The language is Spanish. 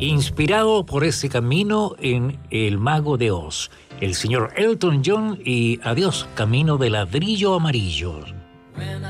inspirado por ese camino en El Mago de Oz, el señor Elton John y Adiós, Camino de Ladrillo Amarillo.